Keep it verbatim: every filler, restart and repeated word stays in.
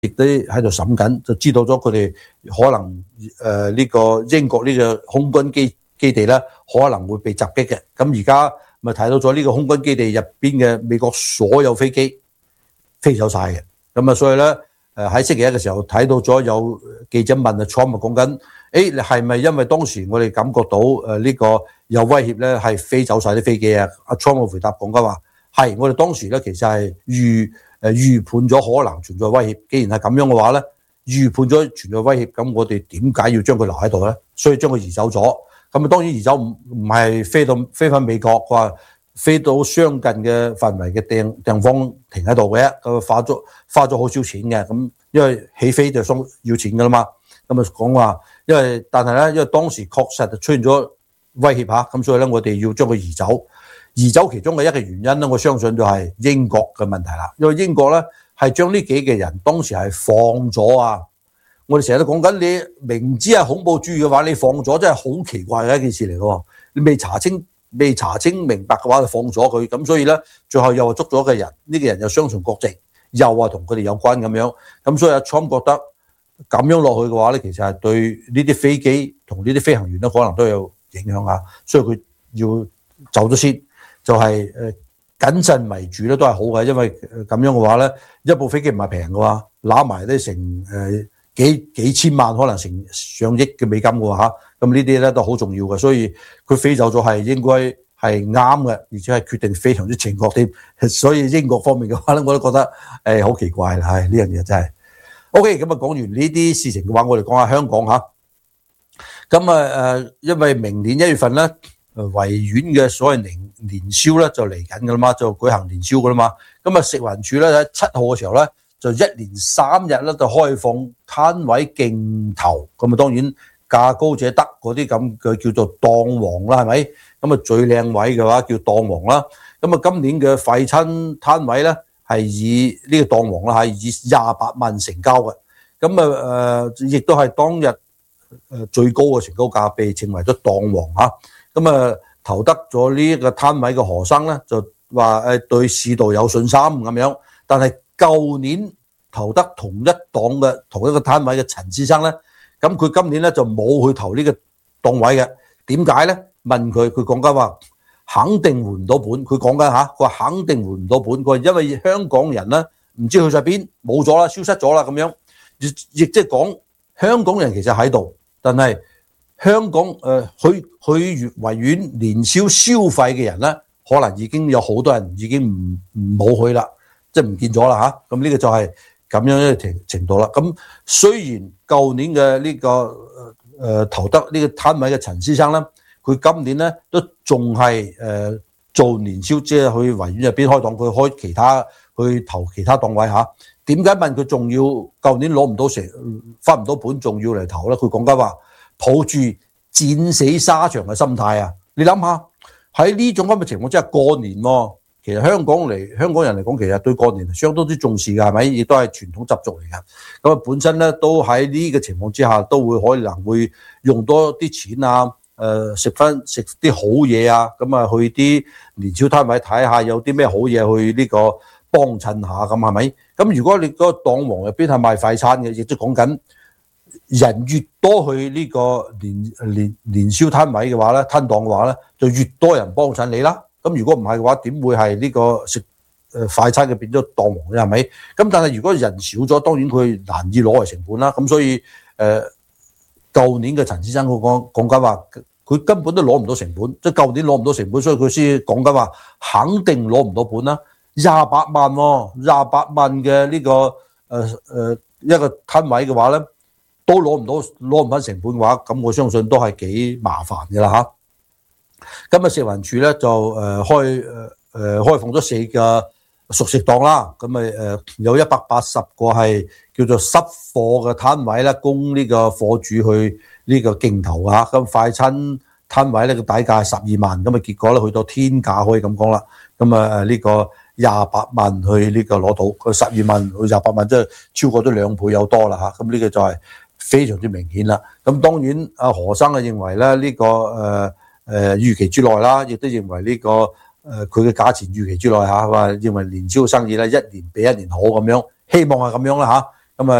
亦都喺度審緊，就知道咗佢哋可能誒呢、呃這個英國呢個空軍基基地咧可能會被襲擊嘅。咁而家咪睇到咗呢個空軍基地入邊嘅美國所有飛機飛走晒嘅。咁啊，所以咧誒喺星期一嘅時候睇到咗有記者問啊 Trump 講緊，誒你係咪因為當時我哋感覺到誒呢個有威脅咧係飛走晒啲飛機啊？阿 Trump 回答講緊話係，我哋當時咧其實係預誒預判咗可能存在威脅，既然係咁樣嘅話咧，預判咗存在威脅，咁我哋點解要將佢留喺度咧？所以將佢移走咗。咁啊當然移走唔唔係飛到飛返美國，佢話飛到相近嘅範圍嘅地地方停喺度嘅，咁花咗花咗好少錢嘅，咁因為起飛就送要錢噶啦嘛。咁啊講話，因為但係咧，因為當時確實就出現咗威脅嚇，咁所以咧我哋要將佢移走。移走其中嘅一個原因咧，我相信就係英國嘅問題啦。因為英國咧係將呢幾個人當時係放咗啊！我哋成日都講緊，你明知係恐怖主義嘅話，你放咗真係好奇怪嘅一件事嚟嘅喎。你未查清、未查清明白嘅話，就放咗佢，咁所以咧最後又捉咗個人，呢、這個人又雙重國籍，又話同佢哋有關咁樣。咁所以阿 Trump 覺得咁樣落去嘅話咧，其實係對呢啲飛機同呢啲飛行員咧可能都有影響啊。所以佢要走咗先。就係誒謹慎為主咧，都係好嘅，因為咁樣嘅話咧，一部飛機唔係平嘅話，揦埋都成誒幾幾千萬，可能成上億嘅美金嘅喎嚇，咁呢啲咧都好重要嘅，所以佢飛走咗係應該係啱嘅，而且係決定非常之正確添。所以英國方面嘅話咧，我都覺得誒好奇怪啦，係呢樣嘢真係。OK，咁啊講完呢啲事情嘅話，我哋講下香港嚇。咁啊誒，因為明年一月份咧。誒維園嘅所謂年年宵咧就嚟緊㗎啦嘛，就舉行年宵㗎啦嘛。咁啊食環署咧喺七號嘅時候咧就一連三日咧就開放攤位競投，咁啊當然價高者得嗰啲咁嘅叫做檔王啦，係咪？咁啊最靚位嘅話叫檔王啦。咁啊今年嘅廢親攤位咧係以呢個檔王啦係以廿八萬成交嘅。咁啊誒亦都係當日誒最高嘅成交價，被稱為咗檔王嚇。咁啊，投得咗呢一個攤位嘅何生咧，就話誒對市道有信心咁樣。但係舊年投得同一檔嘅同一個攤位嘅陳先生咧，咁佢今年咧就冇去投呢個檔位嘅。點解咧？問佢，佢講緊話肯定回唔到本。佢講緊嚇，佢話肯定回唔到本。佢話因為香港人咧唔知去晒邊，冇咗啦，消失咗啦咁樣。亦亦即係講香港人其實喺度，但係香港誒、呃、去去維園年宵消費嘅人咧，可能已經有好多人已經唔唔冇去啦，即係唔見咗啦嚇。咁呢個就係咁樣一個程程度啦。咁雖然舊年嘅呢、這個誒、呃、投得呢個攤位嘅陳先生咧，佢今年咧都仲係誒做年宵，即係去維園入邊開檔，佢開其他去投其他檔位嚇。點解問佢仲要舊年攞唔到成翻唔到本，仲要嚟投咧？佢講緊話，抱住戰死沙場嘅心態啊！你諗下喺呢種咁嘅情況之下，過年喎，其實香港嚟香港人嚟講，其實對過年相當之重視㗎，係咪？亦都係傳統習俗嚟㗎。咁啊，本身咧都喺呢個情況之下，都會可能會用多啲錢啊，誒食翻食啲好嘢啊，咁啊去啲年宵攤位睇下有啲咩好嘢去呢個幫襯下咁係咪？咁如果你嗰個檔王入邊係賣快餐嘅，亦都講緊。人越多去呢個年年年宵攤位嘅話咧，攤檔嘅話咧，就越多人幫襯你啦。咁如果唔係嘅話，點會係呢個食誒快餐嘅變咗檔王咧？係咪？咁但係如果人少咗，當然佢難以攞嚟成本啦。咁所以誒，舊年嘅陳先生佢講講緊話，佢根本都攞唔到成本，即係舊年攞唔到成本，所以佢先講緊話肯定攞唔到本啦。廿八萬喎，廿八萬嘅呢個誒誒一個攤位嘅話咧。都攞唔到攞唔翻成本嘅話，咁我相信都係幾麻煩嘅啦嚇。今日食環署咧就誒開誒誒開放咗四個熟食檔啦，咁咪誒有一百八十個係叫做濕貨嘅攤位啦，供呢個貨主去呢個競投嚇。咁快餐攤位咧個底價係十二萬，咁啊結果咧去到天價可以咁講啦。咁啊呢個廿八萬去呢個攞到，佢十二萬去廿八萬，即係超過咗兩倍有多啦嚇。咁呢個就係非常之明顯啦。咁當然阿何生啊認為咧呢個誒誒預期之內啦，亦都認為呢個誒佢嘅價錢預期之內嚇，話認為年宵生意咧一年比一年好咁樣，希望係咁樣啦嚇。